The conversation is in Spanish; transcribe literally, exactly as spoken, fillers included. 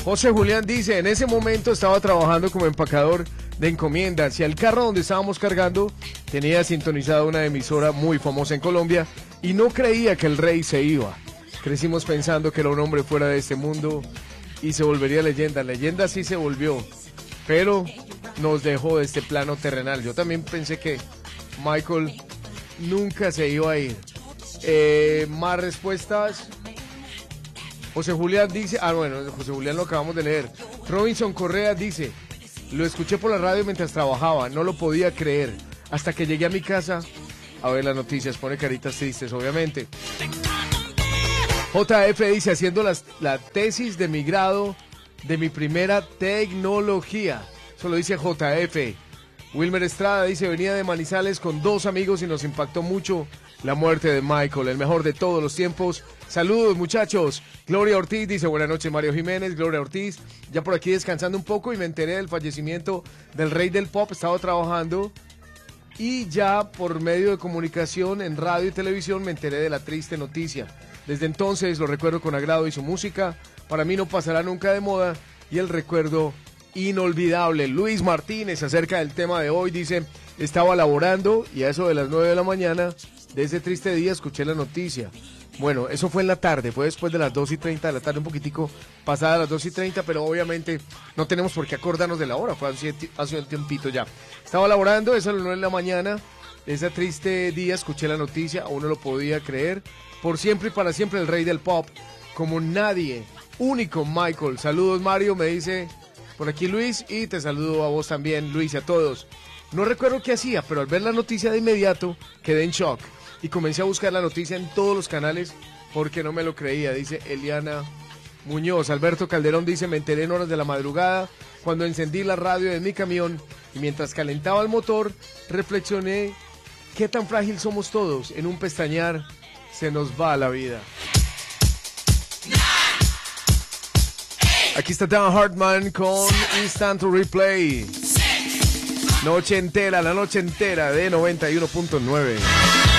José Julián dice, en ese momento estaba trabajando como empacador de encomiendas y al carro donde estábamos cargando tenía sintonizada una emisora muy famosa en Colombia y no creía que el rey se iba. Crecimos pensando que era un hombre fuera de este mundo y se volvería leyenda. Leyenda sí se volvió, pero nos dejó de este plano terrenal. Yo también pensé que Michael nunca se iba a ir. Eh, más respuestas. José Julián dice, ah bueno, José Julián lo acabamos de leer. Robinson Correa dice, lo escuché por la radio mientras trabajaba, no lo podía creer, hasta que llegué a mi casa a ver las noticias, pone caritas tristes, obviamente. J F dice, haciendo las, la tesis de mi grado de mi primera tecnología, eso lo dice J F. Wilmer Estrada dice, venía de Manizales con dos amigos y nos impactó mucho la muerte de Michael, el mejor de todos los tiempos. Saludos, muchachos. Gloria Ortiz dice, buenas noches, Mario Jiménez. Gloria Ortiz, ya por aquí descansando un poco y me enteré del fallecimiento del rey del pop. Estaba trabajando y ya por medio de comunicación en radio y televisión me enteré de la triste noticia. Desde entonces lo recuerdo con agrado y su música para mí no pasará nunca de moda y el recuerdo inolvidable. Luis Martínez, acerca del tema de hoy, dice, estaba laborando y a eso de las nueve de la mañana de ese triste día escuché la noticia. Bueno, eso fue en la tarde, fue después de las dos y treinta de la tarde, un poquitico pasada las dos y treinta, pero obviamente no tenemos por qué acordarnos de la hora, fue hace, hace un tiempito ya. Estaba laborando, eso a las nueve de la mañana, de ese triste día escuché la noticia, aún no lo podía creer. Por siempre y para siempre el rey del pop, como nadie, único Michael. Saludos, Mario, me dice por aquí Luis, y te saludo a vos también, Luis, y a todos. No recuerdo qué hacía, pero al ver la noticia de inmediato quedé en shock y comencé a buscar la noticia en todos los canales porque no me lo creía, dice Eliana Muñoz. Alberto Calderón dice, me enteré en horas de la madrugada cuando encendí la radio de mi camión y mientras calentaba el motor reflexioné qué tan frágil somos todos, en un pestañear se nos va la vida. Aquí está Dan Hartman con Instant Replay. Noche entera, la noche entera de noventa y uno punto nueve.